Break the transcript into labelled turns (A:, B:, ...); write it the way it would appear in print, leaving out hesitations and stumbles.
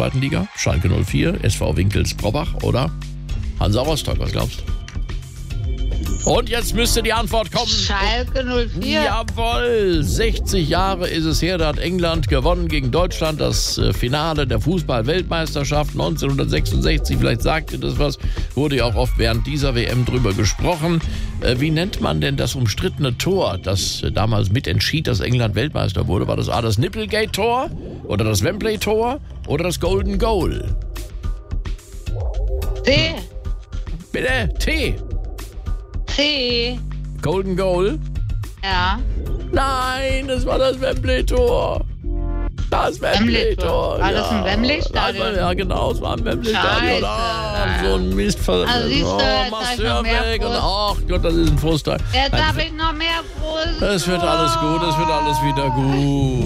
A: zweiten Liga? Schalke 04, SV Winkels-Brobbach oder Hansa Rostock? Was glaubst du? Und jetzt müsste die Antwort kommen.
B: Schalke 04.
A: Jawohl, 60 Jahre ist es her, da hat England gewonnen gegen Deutschland, das Finale der Fußball-Weltmeisterschaft 1966. Vielleicht sagt ihr das was, wurde ja auch oft während dieser WM drüber gesprochen. Wie nennt man denn das umstrittene Tor, das damals mitentschied, dass England Weltmeister wurde? War das A, das Nipplegate-Tor oder das Wembley-Tor oder das Golden Goal?
B: T.
A: Bitte, T.
B: C.
A: Golden Goal?
B: Ja.
A: Nein, es war das Wembley-Tor. Das Wembley-Tor.
B: War das ein Wembley-Stadion?
A: Ja, genau, es war ein Wembley-Stadion. So ein Mist.
B: Also siehst du, jetzt
A: machst
B: hab ich noch mehr
A: weg. Und,
B: Frust.
A: ach Gott, das ist ein Frustteil.
B: Jetzt habe ich noch mehr Frust.
A: Es wird alles gut, es wird alles wieder gut.